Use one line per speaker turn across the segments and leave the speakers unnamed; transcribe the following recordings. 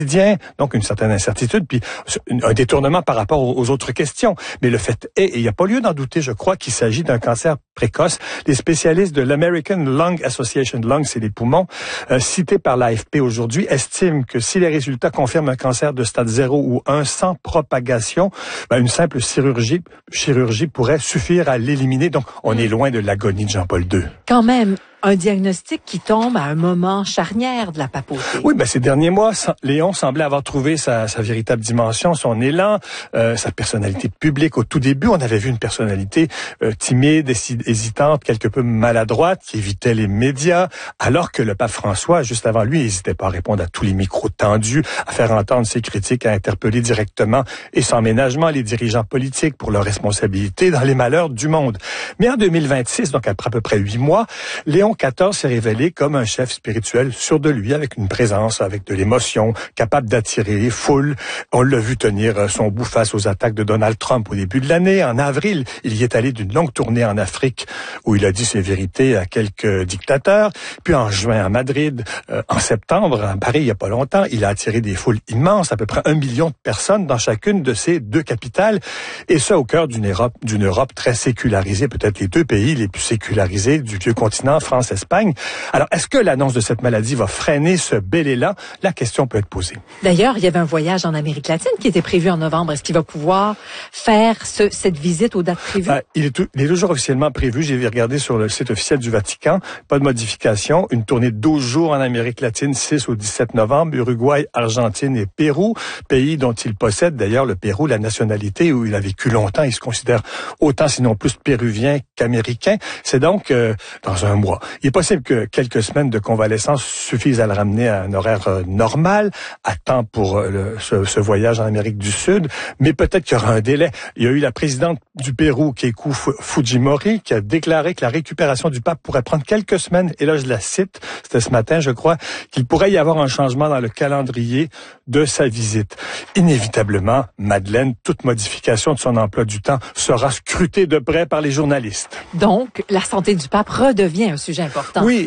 donc une certaine incertitude, puis un détournement par rapport aux autres questions. Mais le fait est, et il n'y a pas lieu d'en douter, je crois, qu'il s'agit d'un cancer précoce. Les spécialistes de l'American Lung Association, lung, c'est les poumons, cités par l'AFP aujourd'hui, estiment que si les résultats confirment un cancer de stade 0 ou 1 sans propagation, une simple chirurgie pourrait suffire à l'éliminer. Donc, on est loin de l'agonie de Jean-Paul II.
Quand même, un diagnostic qui tombe à un moment charnière de la papauté.
Oui, ces derniers mois, Léon semblait avoir trouvé sa véritable dimension, son élan, sa personnalité publique. Au tout début, on avait vu une personnalité timide, hésitante, quelque peu maladroite, qui évitait les médias, alors que le pape François, juste avant lui, n'hésitait pas à répondre à tous les micros tendus, à faire entendre ses critiques, à interpeller directement et sans ménagement les dirigeants politiques pour leurs responsabilités dans les malheurs du monde. Mais en 2026, donc après à peu près 8 mois, Léon XIV s'est révélé comme un chef spirituel sûr de lui, avec une présence, avec de l'émotion, capable d'attirer les foules. On l'a vu tenir son bout face aux attaques de Donald Trump au début de l'année. En avril, il y est allé d'une longue tournée en Afrique où il a dit ses vérités à quelques dictateurs. Puis en juin à Madrid, en septembre à Paris, il n'y a pas longtemps, il a attiré des foules immenses, à peu près 1 million de personnes dans chacune de ces 2 capitales. Et ça au cœur d'une Europe très sécularisée, peut-être les 2 pays les plus sécularisés du vieux continent, France, Espagne. Alors, est-ce que l'annonce de cette maladie va freiner ce bel élan? La question peut être posée.
D'ailleurs, il y avait un voyage en Amérique latine qui était prévu en novembre. Est-ce qu'il va pouvoir faire cette visite aux dates prévues?
Il est toujours officiellement prévu. J'ai regardé sur le site officiel du Vatican. Pas de modification. Une tournée de 12 jours en Amérique latine, 6 au 17 novembre. Uruguay, Argentine et Pérou. Pays dont il possède, d'ailleurs, le Pérou, la nationalité où il a vécu longtemps. Il se considère autant, sinon plus péruvien qu'américain. C'est donc dans un mois. Il est possible que quelques semaines de convalescence suffisent à le ramener à un horaire normal, à temps pour ce voyage en Amérique du Sud, mais peut-être qu'il y aura un délai. Il y a eu la présidente du Pérou, Keiko Fujimori, qui a déclaré que la récupération du pape pourrait prendre quelques semaines, et là je la cite, c'était ce matin je crois, qu'il pourrait y avoir un changement dans le calendrier de sa visite. Inévitablement, Madeleine, toute modification de son emploi du temps sera scrutée de près par les journalistes.
Donc, la santé du pape redevient un sujet important.
Oui,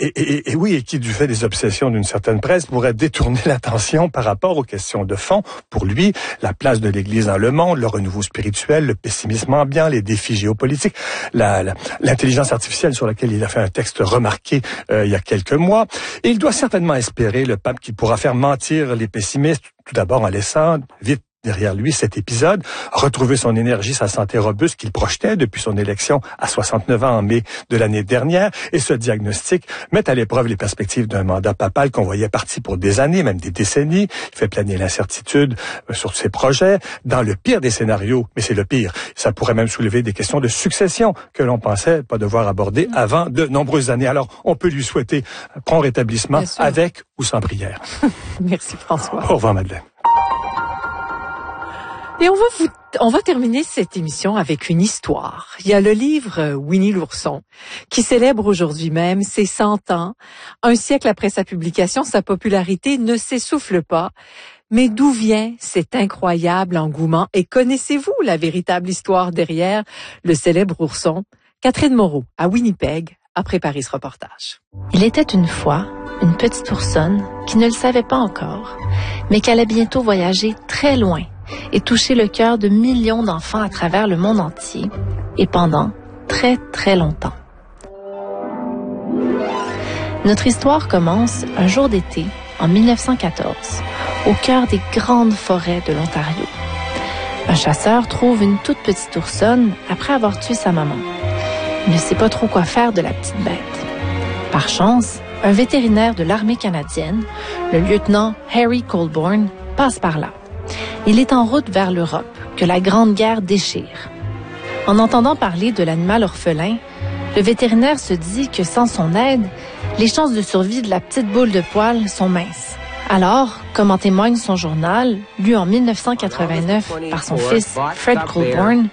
et qui, du fait des obsessions d'une certaine presse, pourrait détourner l'attention par rapport aux questions de fond. Pour lui, la place de l'Église dans le monde, le renouveau spirituel, le pessimisme ambiant, les défis géopolitiques, l'intelligence artificielle sur laquelle il a fait un texte remarqué il y a quelques mois. Et il doit certainement espérer, le pape, qui pourra faire mentir les pessimistes, tout d'abord en laissant vite derrière lui cet épisode, retrouver son énergie, sa santé robuste qu'il projetait depuis son élection à 69 ans en mai de l'année dernière. Et ce diagnostic met à l'épreuve les perspectives d'un mandat papal qu'on voyait parti pour des années, même des décennies. Il fait planer l'incertitude sur ses projets. Dans le pire des scénarios, mais c'est le pire, ça pourrait même soulever des questions de succession que l'on pensait pas devoir aborder avant de nombreuses années. Alors, on peut lui souhaiter un prompt rétablissement avec ou sans prière.
Merci François.
Au revoir Madeleine.
Et on va terminer cette émission avec une histoire. Il y a le livre Winnie l'ourson qui célèbre aujourd'hui même ses 100 ans. Un siècle après sa publication, sa popularité ne s'essouffle pas. Mais d'où vient cet incroyable engouement? Et connaissez-vous la véritable histoire derrière le célèbre ourson? Catherine Moreau, à Winnipeg, a préparé ce reportage.
Il était une fois une petite oursonne qui ne le savait pas encore, mais qui allait bientôt voyager très loin et toucher le cœur de millions d'enfants à travers le monde entier, et pendant très très longtemps. Notre histoire commence un jour d'été, en 1914, au cœur des grandes forêts de l'Ontario. Un chasseur trouve une toute petite oursonne après avoir tué sa maman. Il ne sait pas trop quoi faire de la petite bête. Par chance, un vétérinaire de l'armée canadienne, le lieutenant Harry Colborne, passe par là. Il est en route vers l'Europe, que la Grande Guerre déchire. En entendant parler de l'animal orphelin, le vétérinaire se dit que sans son aide, les chances de survie de la petite boule de poil sont minces. Alors, comme en témoigne son journal, lu en 1989 par son fils Fred Colborne,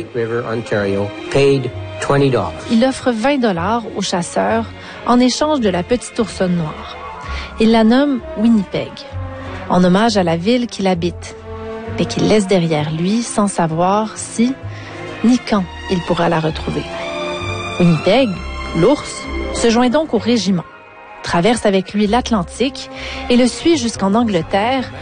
il offre $20 au chasseur en échange de la petite oursonne noire. Il la nomme Winnipeg, en hommage à la ville qu'il habite, mais qu'il laisse derrière lui sans savoir si ni quand il pourra la retrouver. Winnipeg, l'ours, se joint donc au régiment, traverse avec lui l'Atlantique et le suit jusqu'en Angleterre